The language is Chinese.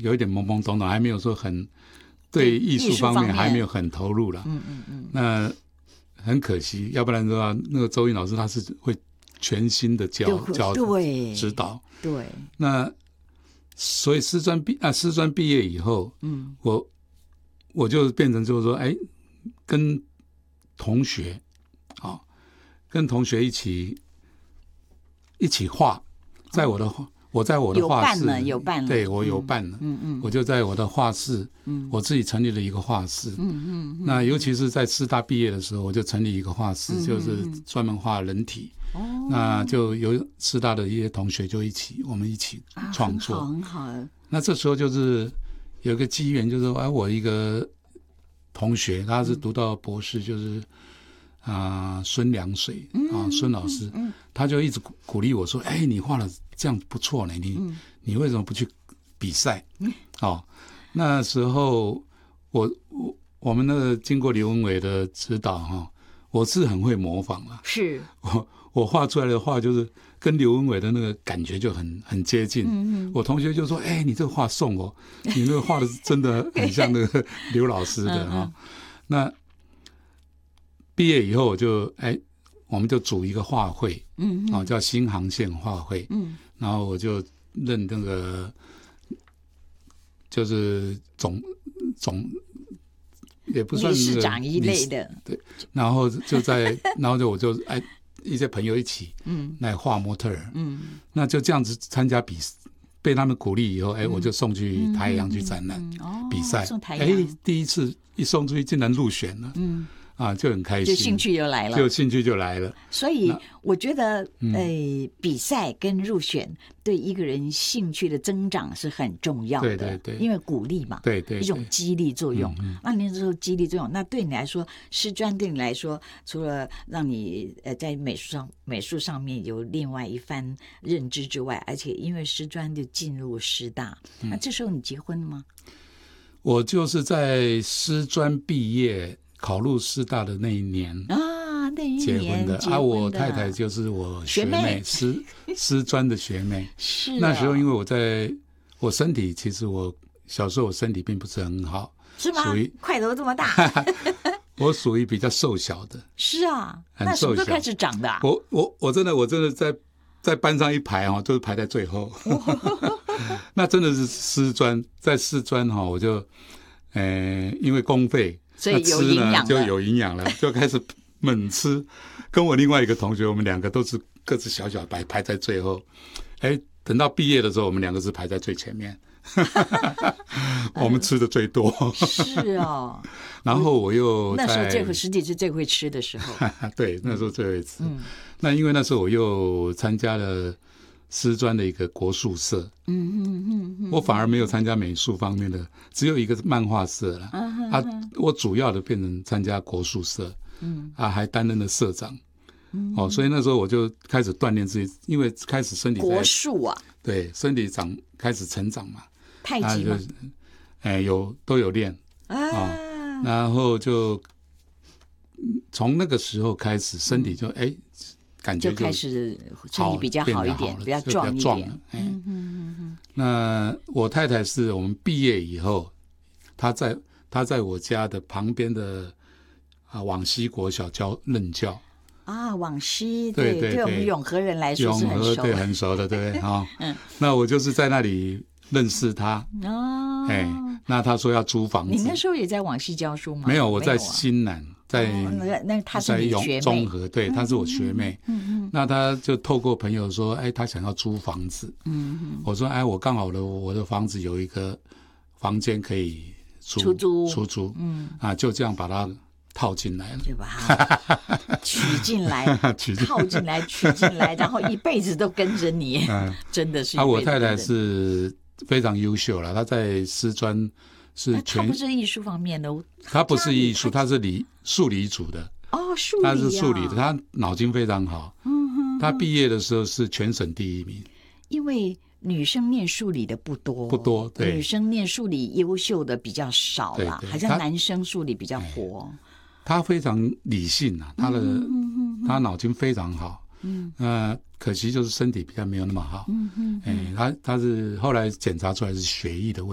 有一点懵懵懂懂，还没有说很对艺术方面还没有很投入了。那很可惜，要不然的话，那个周韵老师他是会全新的教指导。 对， 那所以师专毕业以后，我就变成就是说，哎，跟同学一起画，我在我的画室有伴了， 对，我有伴了，我就在我的画室，我自己成立了一个画室，那尤其是在师大毕业的时候，我就成立一个画室，就是专门画人体，那就有师大的一些同学就我们一起创作， 很好。 那这时候就是有一个机缘，就是说，我一个同学他是读到博士，就是孙良水孙老师，他就一直鼓励我说，哎，你画的这样不错呢，你为什么不去比赛？那时候我们那个经过刘文伟的指导我是很会模仿啦， 是我画出来的画就是跟刘文伟的那个感觉就很接近。我同学就说，哎，你这个画送我，你那个画的真的很像那个刘老师的那毕业以后我们就组一个画会，叫新航线画会，然后我就任那个就是总也不算理事长一类的， 对，然后我就一些朋友一起来画模特儿，那就这样子参加被他们鼓励以后，我就送去台阳去展览比赛，第一次一送出去竟然入选了，就很开心， 就兴趣就来了，所以我觉得比赛跟入选对一个人兴趣的增长是很重要的，对，因为鼓励嘛，对，一种激励作用。那你说激励作用，那对你来说，师专对你来说，除了让你在美术上面有另外一番认知之外，而且因为师专就进入师大，那这时候你结婚了吗？ 我就是在师专毕业考入师大的那一年结婚的，我太太就是我学妹，师专的学妹。 是那时候因为我身体，其实我小时候我身体并不是很好， 是吗？块头这么大， 我属于比较瘦小的。 是啊，那什么时候开始长的？ 我真的在班上一排都是排在最后。那真的是在师专我就因为公费。 所以有营养了， 就有营养了，就开始猛吃。跟我另外一个同学，我们两个都是各自小小排在最后。等到毕业的时候，我们两个是排在最前面。我们吃的最多。 是哦。 然后我又那时候实际是最会吃的时候。 对，那时候最会吃。那因为那时候我又参加了师专的一个国术社，我反而没有参加美术方面的，只有一个漫画社了。我主要的变成参加国术社，还担任了社长。所以那时候我就开始锻炼自己，因为开始身体国术啊， 对，身体开始成长嘛， 太极嘛， 都有练然后就从那个时候开始，身体就感觉就开始身体比较好一点，比较壮一点。 那我太太是我们毕业以后，她在我家的旁边的往西国小任教。 往西，对我们永和人来说是很熟， 对，很熟的，对不对？那我就是在那里认识她。那她说要租房子。 你那时候也在往西教书吗？ 没有，我在新南。 那她是你学妹， 中和，对，她是我学妹。那她就透过朋友说，她想要租房子。我说，我刚好我的房子有一个房间可以出租。就这样把它套进来了， 就把它取进来，套进来，取进来，然后一辈子都跟着你，真的是。 我太太是非常优秀了，她在师专。 他不是艺术方面的， 他不是艺术，他是数理组的。 数理， 他是数理的，他脑筋非常好。他毕业的时候是全省第1名。 因为女生念数理的不多，对，女生念数理优秀的比较少啦，好像男生数理比较活。 他非常理性啊，他脑筋非常好。可惜就是身体比较没有那么好。他是后来检查出来是血液的问题。